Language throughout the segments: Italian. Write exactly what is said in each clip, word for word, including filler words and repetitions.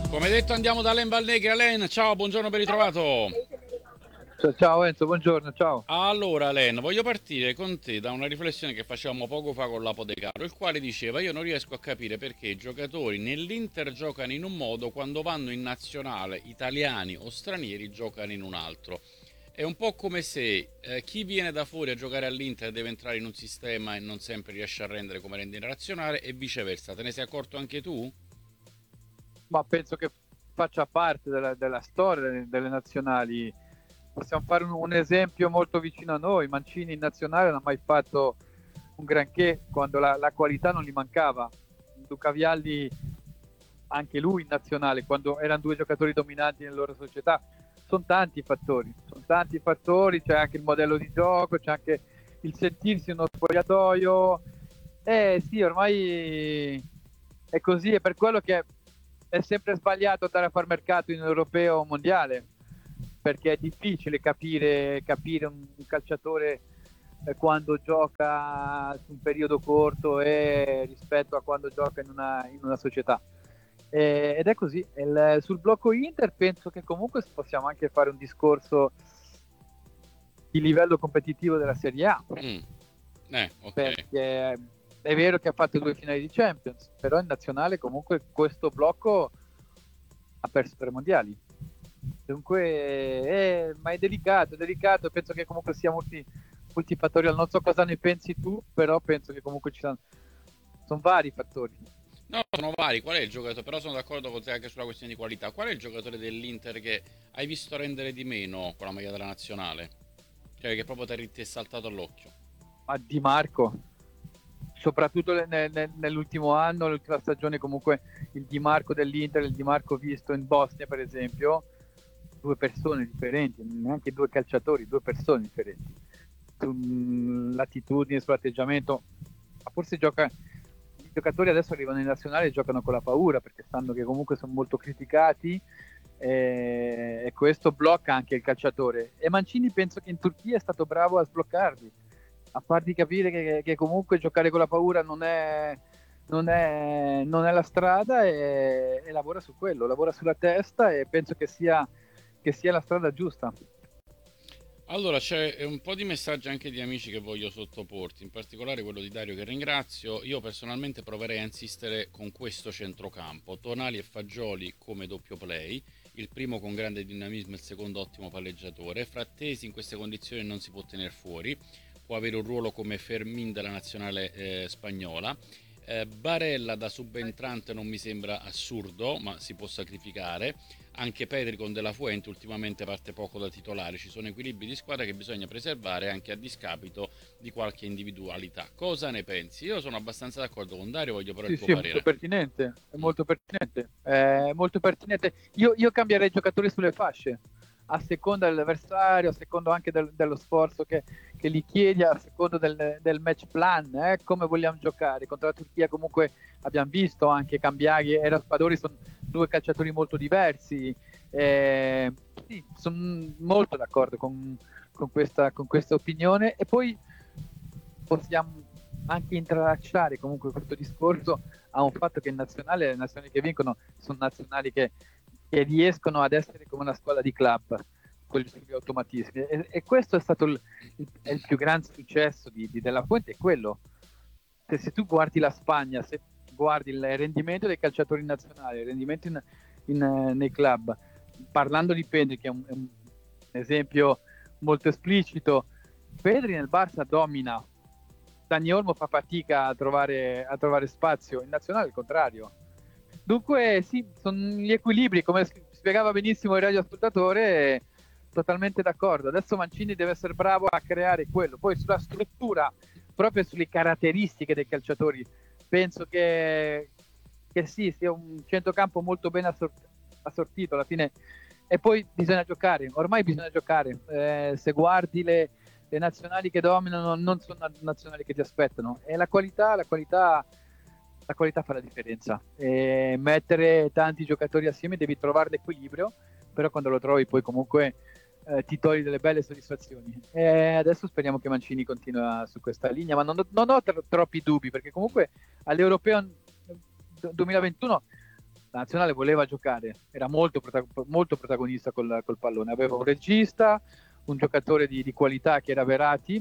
Come detto andiamo da Len Valnegri. Len, ciao, buongiorno, ben ritrovato. Ciao, ciao Enzo, buongiorno, ciao. Allora Len, voglio partire con te da una riflessione che facevamo poco fa con l'Apodecaro, il quale diceva: io non riesco a capire perché i giocatori nell'Inter giocano in un modo, quando vanno in nazionale, italiani o stranieri, giocano in un altro. È un po' come se eh, chi viene da fuori a giocare all'Inter deve entrare in un sistema e non sempre riesce a rendere come rende in nazionale, e viceversa. Te ne sei accorto anche tu? Ma penso che faccia parte della, della storia delle, delle nazionali. Possiamo fare un, un esempio molto vicino a noi. Mancini in nazionale non ha mai fatto un granché quando la, la qualità non gli mancava. Luca Vialli, anche lui in nazionale, quando erano due giocatori dominanti nelle loro società. Sono tanti i fattori, sono tanti i fattori, c'è anche il modello di gioco, c'è anche il sentirsi in uno spogliatoio. Eh sì, ormai è così, è per quello che è sempre sbagliato andare a far mercato in europeo o mondiale, perché è difficile capire, capire un, un calciatore eh, quando gioca su un periodo corto e rispetto a quando gioca in una, in una società. Eh, ed è così. Il, sul blocco Inter penso che comunque possiamo anche fare un discorso di livello competitivo della Serie A, Mm. Eh, ok. perché è vero che ha fatto due finali di Champions, però in nazionale comunque questo blocco ha perso tre mondiali. Dunque, è, ma è delicato, è delicato, penso che comunque sia multi, multifattoriale. Non so cosa ne pensi tu, però penso che comunque ci sono, sono vari fattori. No, sono vari. Qual è il giocatore? Però sono d'accordo con te anche sulla questione di qualità. Qual è il giocatore dell'Inter che hai visto rendere di meno con la maglia della nazionale? Cioè, che proprio ti è saltato all'occhio. Ma Di Marco, soprattutto nel, nel, nell'ultimo anno, l'ultima stagione, comunque il Di Marco dell'Inter, il Di Marco visto in Bosnia per esempio, due persone differenti, neanche due calciatori, due persone differenti, sull'attitudine, sull'atteggiamento. Ma forse gioca, i giocatori adesso arrivano in nazionale e giocano con la paura, perché sanno che comunque sono molto criticati, e, e questo blocca anche il calciatore. E Mancini penso che in Turchia è stato bravo a sbloccarli, a farti capire che, che comunque giocare con la paura non è, non è, non è la strada, e, e lavora su quello, lavora sulla testa, e penso che sia, che sia la strada giusta. Allora, c'è un po' di messaggi anche di amici che voglio sottoporti, in particolare quello di Dario che ringrazio. Io personalmente proverei a insistere con questo centrocampo: Tonali e Fagioli come doppio play, il primo con grande dinamismo e il secondo ottimo palleggiatore. Frattesi in queste condizioni non si può tenere fuori, può avere un ruolo come Fermin della nazionale eh, spagnola. Eh, Barella da subentrante non mi sembra assurdo, ma si può sacrificare. Anche Pedri con De La Fuente ultimamente parte poco da titolare. Ci sono equilibri di squadra che bisogna preservare anche a discapito di qualche individualità. Cosa ne pensi? Io sono abbastanza d'accordo con Dario, voglio però il Sì, tuo sì, è molto parere. pertinente, è Mm. molto pertinente, è molto pertinente. Io, io cambierei i giocatori sulle fasce, a seconda dell'avversario, a seconda anche del- dello sforzo che, che gli chiedi, a seconda del, del match plan, eh, come vogliamo giocare. Contro la Turchia comunque abbiamo visto anche Cambiaghi e Raspadori, sono due calciatori molto diversi. Eh, sì, sono molto d'accordo con, con questa, con questa opinione, e poi possiamo anche intralciare comunque questo discorso a un fatto che in nazionale, le nazionali che vincono sono nazionali che, che riescono ad essere come una scuola di club, con gli sugli automatismi, e, e questo è stato il, il, è il più grande successo di, di Della Fuente, è quello. Se, se tu guardi la Spagna, se guardi il rendimento dei calciatori nazionali, il rendimento in, in, eh, nei club, parlando di Pedri, che è un, è un esempio molto esplicito, Pedri nel Barça domina, Dani Olmo fa fatica a trovare, a trovare spazio, in nazionale il contrario. Dunque sì, sono gli equilibri, come spiegava benissimo il radioascoltatore, totalmente d'accordo. Adesso Mancini deve essere bravo a creare quello. Poi sulla struttura, proprio sulle caratteristiche dei calciatori, penso che, che sì, sia un centrocampo molto ben assort- assortito alla fine. E poi bisogna giocare, ormai bisogna giocare. Eh, se guardi le, le nazionali che dominano, non sono nazionali che ti aspettano. E la qualità, la qualità, la qualità fa la differenza. E mettere tanti giocatori assieme devi trovare l'equilibrio, però quando lo trovi poi comunque eh, ti togli delle belle soddisfazioni. E adesso speriamo che Mancini continua su questa linea, ma non, non ho tro- troppi dubbi, perché comunque all'Europeo duemilaventuno la nazionale voleva giocare, era molto, protag- molto protagonista col, col pallone, aveva un regista, un giocatore di, di qualità che era Verratti,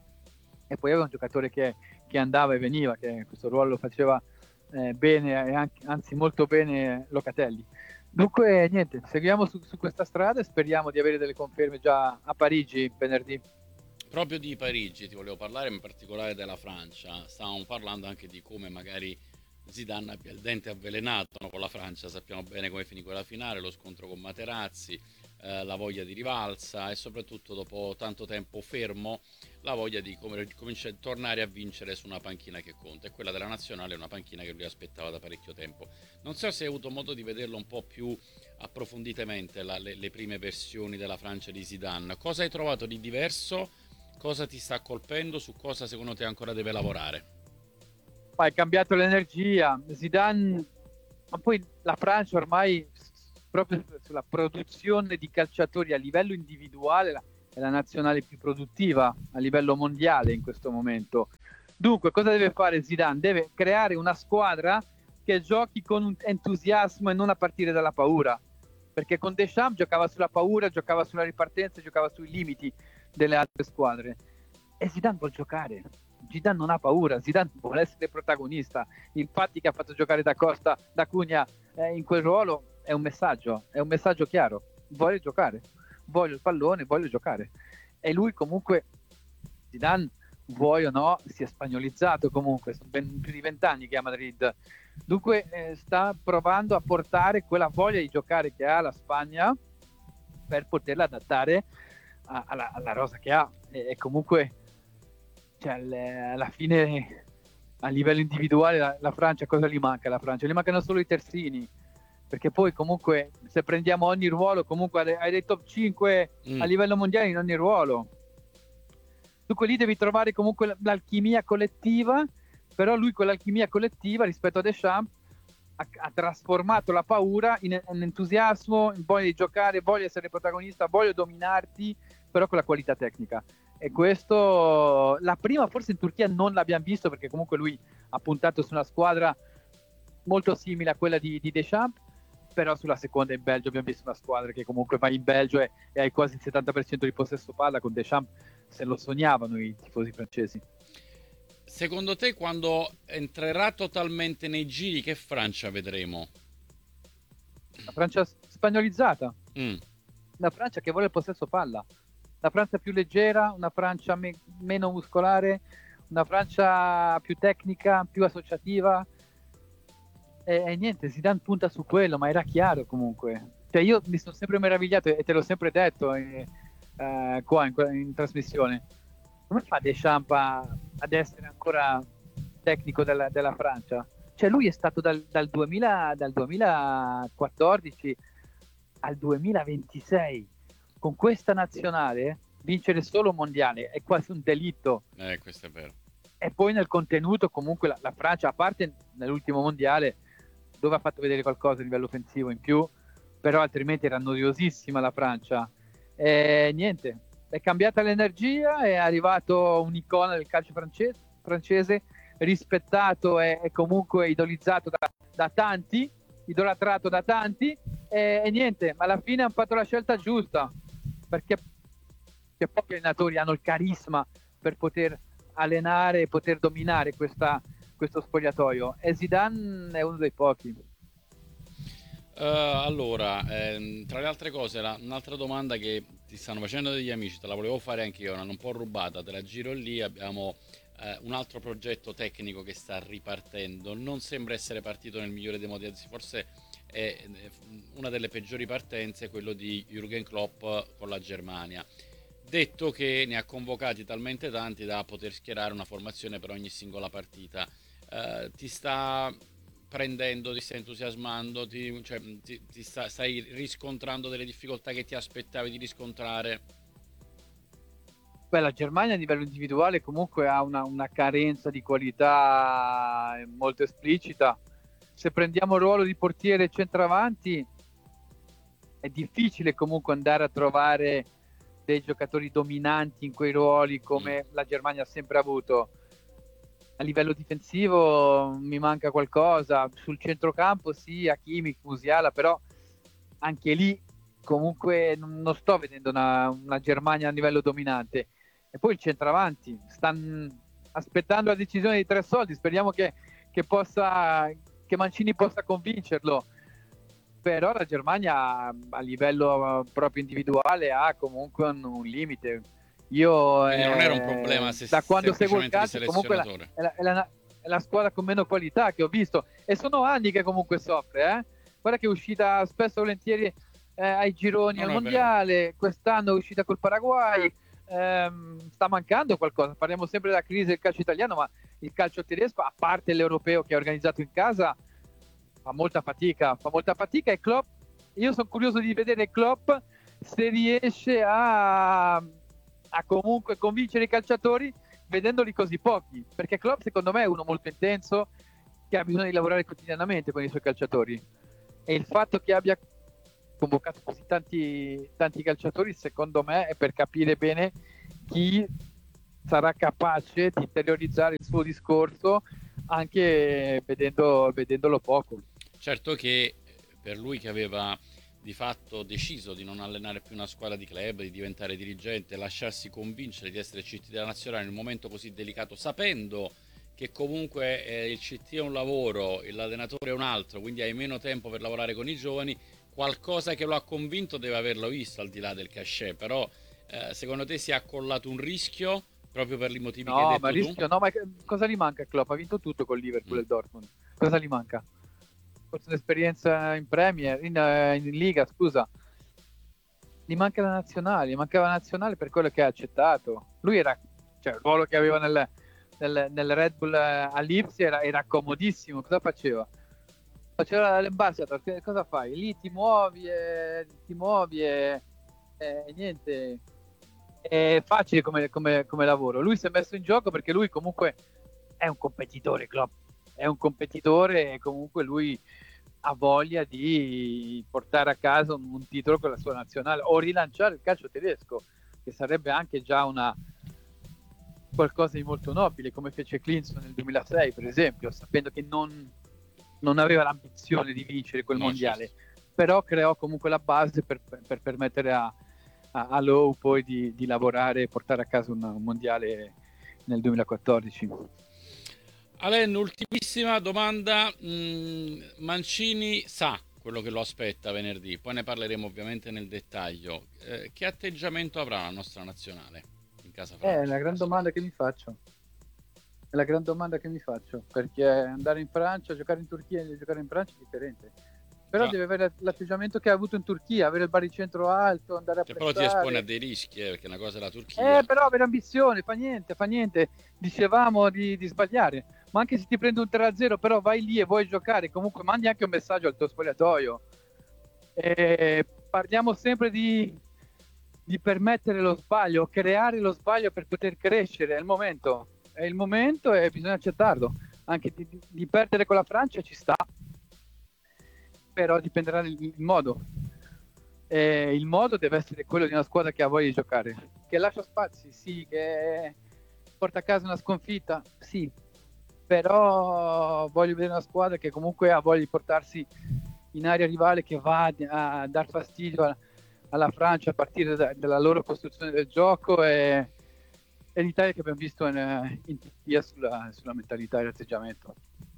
e poi aveva un giocatore che, che andava e veniva, che questo ruolo lo faceva eh, bene, e anche, anzi molto bene Locatelli. Dunque niente, seguiamo su, su questa strada e speriamo di avere delle conferme già a Parigi venerdì. Proprio di Parigi ti volevo parlare, in particolare della Francia. Stavamo parlando anche di come magari Zidane abbia il dente avvelenato, no, con la Francia. Sappiamo bene come finì quella finale, lo scontro con Materazzi, eh, la voglia di rivalsa e soprattutto dopo tanto tempo fermo la voglia di come, cominciare, tornare a vincere su una panchina che conta. E quella della nazionale è una panchina che lui aspettava da parecchio tempo. Non so se hai avuto modo di vederlo un po' più approfonditamente, la, le, le prime versioni della Francia di Zidane. Cosa hai trovato di diverso? Cosa ti sta colpendo? Su cosa secondo te ancora deve lavorare? Poi è cambiato l'energia, Zidane, ma poi la Francia ormai proprio sulla produzione di calciatori a livello individuale è la nazionale più produttiva a livello mondiale in questo momento. Dunque cosa deve fare Zidane? Deve creare una squadra che giochi con un entusiasmo e non a partire dalla paura, perché con Deschamps giocava sulla paura, giocava sulla ripartenza, giocava sui limiti delle altre squadre, e Zidane vuol giocare. Zidane non ha paura, Zidane vuole essere protagonista. Infatti che ha fatto giocare Da Costa, Da Cunha eh, in quel ruolo è un messaggio, è un messaggio chiaro. Voglio giocare, voglio il pallone, voglio giocare. E lui comunque, Zidane, vuoi o no, si è spagnolizzato comunque, sono ben più di vent'anni che è a Madrid. Dunque eh, sta provando a portare quella voglia di giocare che ha la Spagna per poterla adattare a, alla, alla rosa che ha. E, e comunque cioè, alla fine a livello individuale la, la Francia, cosa gli manca alla Francia? Gli mancano solo i terzini, perché poi comunque se prendiamo ogni ruolo, comunque hai dei top cinque mm. a livello mondiale in ogni ruolo. Dunque lì devi trovare comunque l'alchimia collettiva, però lui con l'alchimia collettiva rispetto a Deschamps ha, ha trasformato la paura in, in entusiasmo, in voglia di giocare, voglio essere protagonista, voglio dominarti, però con la qualità tecnica. E questo, la prima forse in Turchia non l'abbiamo visto, perché comunque lui ha puntato su una squadra molto simile a quella di, di Deschamps, però sulla seconda in Belgio abbiamo visto una squadra che comunque va in Belgio e, e hai quasi il settanta per cento di possesso palla. Con Deschamps se lo sognavano i tifosi francesi. Secondo te quando entrerà totalmente nei giri che Francia vedremo? La Francia spagnolizzata, mm. la Francia che vuole il possesso palla, la Francia più leggera, una Francia me- meno muscolare, una Francia più tecnica, più associativa. E, e niente, Zidane punta su quello, ma era chiaro comunque. Cioè io mi sono sempre meravigliato, e te l'ho sempre detto eh, eh, qua in, in trasmissione. Come fa Deschamps a, ad essere ancora tecnico della, della Francia? Cioè lui è stato dal, dal, duemila, dal duemilaquattordici al duemilaventisei con questa nazionale. Vincere solo un mondiale è quasi un delitto. Eh, questo è vero. E poi nel contenuto comunque la, la Francia, a parte nell'ultimo mondiale dove ha fatto vedere qualcosa a livello offensivo in più, però altrimenti era noiosissima la Francia. E niente, è cambiata l'energia, è arrivato un'icona del calcio francese, francese rispettato e, e comunque idolizzato da, da tanti, idolatrato da tanti, e, e niente, ma alla fine hanno fatto la scelta giusta, perché, perché pochi allenatori hanno il carisma per poter allenare e poter dominare questa, questo spogliatoio, e Zidane è uno dei pochi. Uh, allora, ehm, tra le altre cose, la, un'altra domanda che ti stanno facendo degli amici, te la volevo fare anche io, un po' rubata, te la giro lì. Abbiamo eh, un altro progetto tecnico che sta ripartendo, non sembra essere partito nel migliore dei modi, anzi forse è una delle peggiori partenze, quello di Jürgen Klopp con la Germania. Detto che ne ha convocati talmente tanti da poter schierare una formazione per ogni singola partita. Uh, ti sta prendendo, ti stai entusiasmando, ti, cioè, ti, ti sta, stai riscontrando delle difficoltà che ti aspettavi di riscontrare? Beh, la Germania a livello individuale comunque ha una, una carenza di qualità molto esplicita. Se prendiamo il ruolo di portiere centravanti è difficile comunque andare a trovare dei giocatori dominanti in quei ruoli come mm. la Germania ha sempre avuto. a livello difensivo mi manca qualcosa, sul centrocampo sì, Hakimi, Musiala, però anche lì comunque non sto vedendo una, una Germania a livello dominante. E poi il centravanti, stanno aspettando la decisione di tre soldi, speriamo che, che, possa, che Mancini possa convincerlo. Però la Germania a livello proprio individuale ha comunque un, un limite. Io Quindi non era un eh, problema se da quando seguo il semplicemente di calcio comunque la, selezionatore. è, la, è, la, è la squadra con meno qualità che ho visto, e sono anni che comunque soffre, eh? Guarda che è uscita spesso e volentieri eh, ai gironi No, al no, è vero. mondiale, quest'anno è uscita col Paraguay, ehm, sta mancando qualcosa. Parliamo sempre della crisi del calcio italiano, ma il calcio tedesco, a parte l'europeo che è organizzato in casa, fa molta fatica, fa molta fatica. E Klopp, io sono curioso di vedere Klopp se riesce a, a comunque convincere i calciatori vedendoli così pochi, perché Klopp secondo me è uno molto intenso che ha bisogno di lavorare quotidianamente con i suoi calciatori, e il fatto che abbia convocato così tanti, tanti calciatori secondo me è per capire bene chi sarà capace di interiorizzare il suo discorso anche vedendo, vedendolo poco. Certo che per lui, che aveva di fatto deciso di non allenare più una squadra di club, di diventare dirigente, lasciarsi convincere di essere C T della nazionale in un momento così delicato, sapendo che comunque eh, il C T è un lavoro, l'allenatore è un altro, quindi hai meno tempo per lavorare con i giovani, qualcosa che lo ha convinto deve averlo visto, al di là del cachet. Però eh, secondo te si è accollato un rischio proprio per i motivi no, che hai detto ma rischio, tu? no, ma cosa gli manca a Klopp? Ha vinto tutto con Liverpool Mm. e Dortmund. Cosa gli manca? Forse un'esperienza in Premier, in, eh, in Liga, scusa. Gli manca la nazionale, gli mancava la nazionale per quello che ha accettato. Lui era, cioè il ruolo che aveva nel, nel, nel Red Bull eh, a Lipsia era, era comodissimo. Cosa faceva? Faceva l'ambassador, che cosa fai? Lì ti muovi e ti muovi e, e niente. È facile come, come, come lavoro. Lui si è messo in gioco perché lui comunque è un competitore, Klopp. È un competitore e comunque lui ha voglia di portare a casa un, un titolo con la sua nazionale o rilanciare il calcio tedesco, che sarebbe anche già una qualcosa di molto nobile, come fece Klinsmann nel duemilasei per esempio, sapendo che non, non aveva l'ambizione di vincere quel No, mondiale, certo. però creò comunque la base per, per permettere a, a, a Lowe poi di, di lavorare e portare a casa un, un mondiale nel duemilaquattordici. Alen, ultimissima domanda. mm, Mancini sa quello che lo aspetta venerdì, poi ne parleremo ovviamente nel dettaglio. Eh, che atteggiamento avrà la nostra nazionale in casa Francia? È la gran domanda che mi faccio. È la gran domanda che mi faccio, perché andare in Francia, giocare in Turchia e giocare in Francia è differente. Però Già. deve avere l'atteggiamento che ha avuto in Turchia, avere il baricentro alto, andare a Che pressare. però ti espone a dei rischi, eh, perché una cosa è la Turchia. Eh, però avere ambizione, fa niente, fa niente. Dicevamo di, di sbagliare, ma anche se ti prendi un tre a zero, però vai lì e vuoi giocare, comunque mandi anche un messaggio al tuo spogliatoio. E parliamo sempre di, di permettere lo sbaglio, creare lo sbaglio per poter crescere. È il momento, è il momento e bisogna accettarlo. Anche di, di perdere con la Francia ci sta, però dipenderà il, il modo. Eh, il modo deve essere quello di una squadra che ha voglia di giocare, che lascia spazi, sì, che porta a casa una sconfitta, sì, però voglio vedere una squadra che comunque ha voglia di portarsi in area rivale, che va a dar fastidio a, alla Francia a partire da, dalla loro costruzione del gioco, e, e l'Italia che abbiamo visto in, in Turchia sulla, sulla mentalità e l'atteggiamento.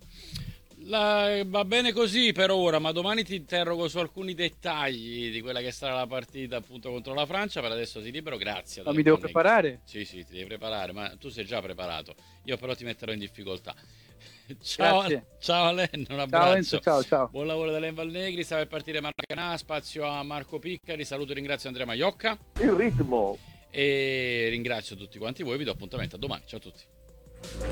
La- va bene così per ora, ma domani ti interrogo su alcuni dettagli di quella che sarà la partita appunto contro la Francia. Per adesso ti libero, grazie. Ma mi devo Negri. preparare? Sì, sì, ti devi preparare, ma tu sei già preparato. Io però ti metterò in difficoltà. Ciao, Grazie. ciao Alen, un Ciao abbraccio. Enzo, ciao, ciao. Buon lavoro da Alen Valnegri, sta per partire Marco Canà, spazio a Marco Piccari, saluto e ringrazio Andrea Maiocca. Il ritmo. E ringrazio tutti quanti voi, vi do appuntamento a domani. Ciao a tutti.